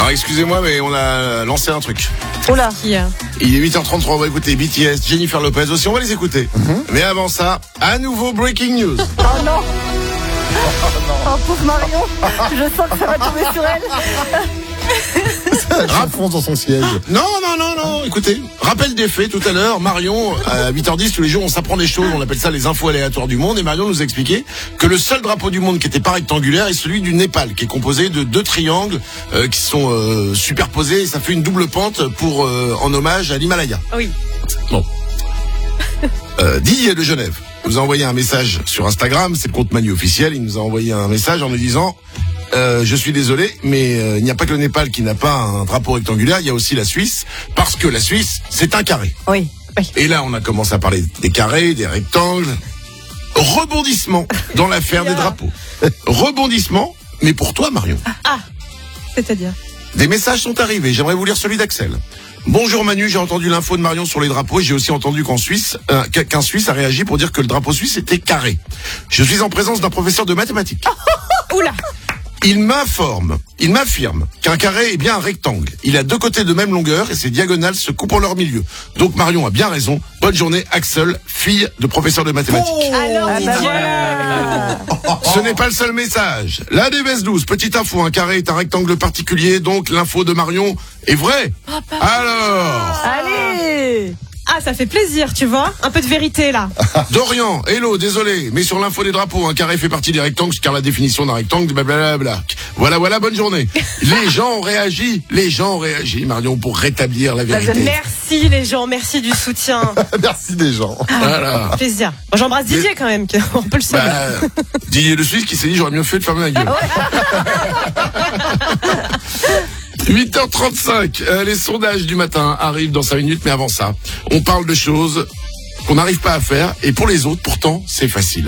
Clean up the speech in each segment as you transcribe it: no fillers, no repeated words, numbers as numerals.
Alors excusez-moi, mais on a lancé un truc. Oula. Il est 8h33, on va écouter BTS, Jennifer Lopez aussi, on va les écouter. Mais avant ça, à nouveau breaking news. Oh non. Oh pauvre Marion, je sens que ça va tomber sur elle. Elle fonce dans son siège. Non, écoutez, rappel des faits tout à l'heure, Marion, à 8h10 tous les jours, on s'apprend des choses, on appelle ça les infos aléatoires du monde, et Marion nous a expliqué que le seul drapeau du monde qui était pas rectangulaire est celui du Népal, qui est composé de 2 triangles qui sont superposés, et ça fait une double pente pour en hommage à l'Himalaya. Oui. Bon. Didier de Genève nous a envoyé un message sur Instagram, c'est le compte Manu officiel, il nous a envoyé un message en nous disant je suis désolé, mais il n'y a pas que le Népal qui n'a pas un drapeau rectangulaire, il y a aussi la Suisse, parce que la Suisse, c'est un carré. Oui. Et là, on a commencé à parler des carrés, des rectangles. Rebondissement dans l'affaire des drapeaux. Rebondissement, mais pour toi, Marion. C'est-à-dire Des messages sont arrivés, j'aimerais vous lire celui d'Axel. Bonjour Manu, j'ai entendu l'info de Marion sur les drapeaux et j'ai aussi entendu qu'en Suisse, qu'un Suisse a réagi pour dire que le drapeau suisse était carré. Je suis en présence d'un professeur de mathématiques. Oula. Il m'affirme qu'un carré est bien un rectangle. Il a 2 côtés de même longueur et ses diagonales se coupent en leur milieu. Donc Marion a bien raison. Bonne journée, Axel, fille de professeur de mathématiques. Alors, voilà. Ce n'est pas le seul message. La DBS 12, petite info, un carré est un rectangle particulier, donc l'info de Marion est vraie. Alors, Allez. Ah, ça fait plaisir, tu vois. Un peu de vérité, là. Dorian, hello, désolé, mais sur l'info des drapeaux, un carré fait partie des rectangles, car la définition d'un rectangle, blablabla. Voilà, bonne journée. Les gens ont réagi, Marion, pour rétablir la vérité. Merci, les gens. Merci du soutien. Merci des gens. Voilà. Plaisir. Bon, j'embrasse Didier, quand même. On peut le savoir. Didier de Suisse qui s'est dit, j'aurais mieux fait de fermer la gueule. 8h35, les sondages du matin arrivent dans 5 minutes, mais avant ça, on parle de choses qu'on n'arrive pas à faire, et pour les autres, pourtant, c'est facile.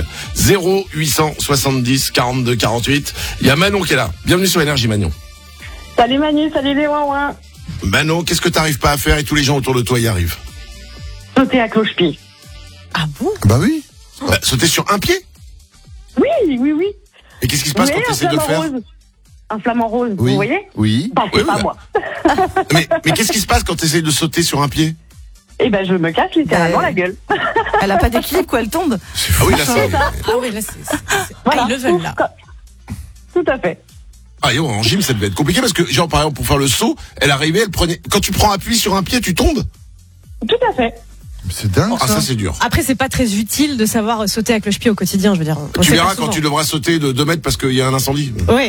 0870 42 48. Il y a Manon qui est là. Bienvenue sur Énergie, Manon. Salut Manu, salut les ouin-ouin. Manon, qu'est-ce que t'arrives pas à faire et tous les gens autour de toi y arrivent? Sauter à cloche-pied. Ah bon? Bah oui. Sauter sur un pied? Oui. Et qu'est-ce qui se passe quand tu essaies de le faire? Un flamant rose, Oui. vous voyez? Oui. Bah, c'est Oui, pas oui. moi. Mais qu'est-ce qui se passe quand tu essaies de sauter sur un pied? Eh ben, je me casse littéralement la gueule. Elle a pas d'équilibre, quoi, elle tombe. Ah oui, là, c'est... Ah oui, là, c'est... Voilà. Ah, ils le veulent, là. Tout à fait. Ah, yo, en gym, ça devait être compliqué parce que, genre, par exemple, pour faire le saut, elle arrivait, elle prenait... Quand tu prends appui sur un pied, tu tombes? Tout à fait. C'est dingue. Ah, ça, c'est dur. Après, c'est pas très utile de savoir sauter à cloche-pied au quotidien, je veux dire. On Tu sait verras pas quand souvent. tu devras sauter de 2 mètres parce qu'il y a un incendie. Oui.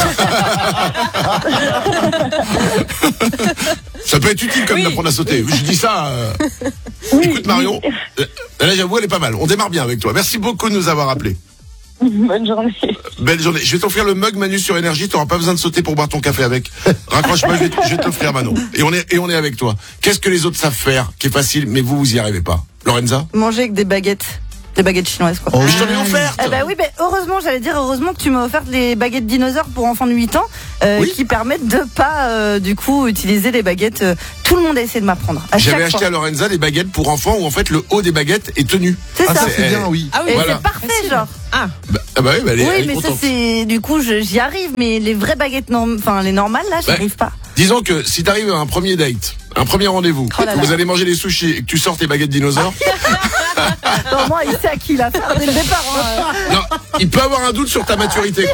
Ça peut être utile comme d'apprendre à sauter. Je dis ça. Écoute, Marion, là, j'avoue, elle est pas mal. On démarre bien avec toi. Merci beaucoup de nous avoir appelés. Bonne journée. Belle journée. Je vais t'offrir le mug Manu sur Énergie. Tu n'auras pas besoin de sauter pour boire ton café avec. Raccroche pas, je vais t'offrir, Manon. Et on est avec toi. Qu'est-ce que les autres savent faire, qui est facile, mais vous y arrivez pas? Lorenza? Manger avec des baguettes chinoises, quoi. Mais je t'en ai offert. Eh ben oui, mais heureusement que tu m'as offert les baguettes dinosaures pour enfants de 8 ans, Oui. qui permettent de pas, du coup, utiliser les baguettes. Tout le monde a essayé de m'apprendre. J'avais acheté à Lorenza des baguettes pour enfants où en fait le haut des baguettes est tenu. C'est Ah, ça. ça c'est bien, oui. Ah oui, Et Voilà. c'est parfait, genre. Ah, Bah oui, elle Oui, est mais ça contente. c'est, du coup, j'y arrive, mais les vraies baguettes les normales, là, j'y Ouais. arrive pas. Disons que si t'arrives à un premier date, un premier rendez-vous, Oh là que là. vous allez manger des sushis et que tu sors tes baguettes dinosaures, Au moins, il sait à qui il a fait dès le départ. non, il peut avoir un doute sur ta maturité,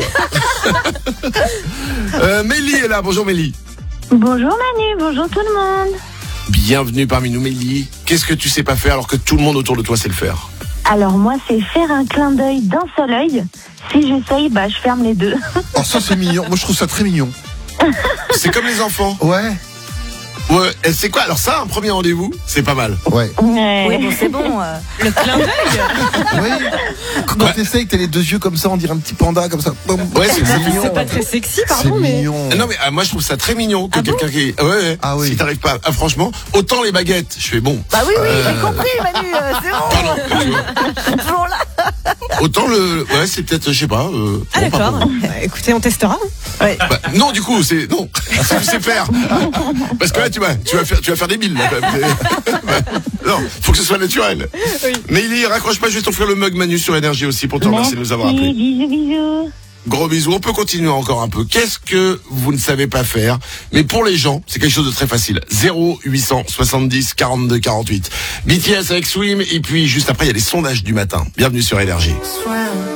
quoi. Mélie est là. Bonjour Mélie. Bonjour Manu, bonjour tout le monde. Bienvenue parmi nous, Mélie. Qu'est-ce que tu sais pas faire alors que tout le monde autour de toi sait le faire? Alors moi, c'est faire un clin d'œil d'un seul œil. Si j'essaye, je ferme les deux. Oh, ça c'est mignon. Moi je trouve ça très mignon. C'est comme les enfants. Ouais. Ouais, et c'est quoi? Alors ça, un premier rendez-vous, c'est pas mal. Ouais. Oui, bon, c'est bon. le clin d'œil. Oui. Quand t'essayes, que t'as les 2 yeux comme ça, on dirait un petit panda comme ça. Ouais, c'est mignon. C'est pas très sexy, C'est pardon, mais... mignon. Non mais moi je trouve ça très mignon que Ah bon quelqu'un qui... Ouais. Ah oui. Si t'arrives pas... Ah, franchement, autant les baguettes, je fais bon. Bah oui, j'ai compris, Manu, c'est bon. Pardon, tu vois. Toujours là. Autant le... Ouais, c'est peut-être, je sais pas... Ah bon, pas d'accord. pour- Bah, écoutez, on testera. Ouais. Bah, non, du coup, c'est... Non, tu sais faire. Parce que là, tu vas faire des billes, là, quand même. Non, faut que ce soit naturel. Oui. Mais il y raccroche pas, je vais t'offrir le mug Manu sur Énergie aussi pour te remercier de nous avoir appelés. Bisous. Gros bisous. On peut continuer encore un peu. Qu'est-ce que vous ne savez pas faire? Mais pour les gens, c'est quelque chose de très facile. 0870 42 48. BTS avec Swim. Et puis, juste après, il y a les sondages du matin. Bienvenue sur Énergie.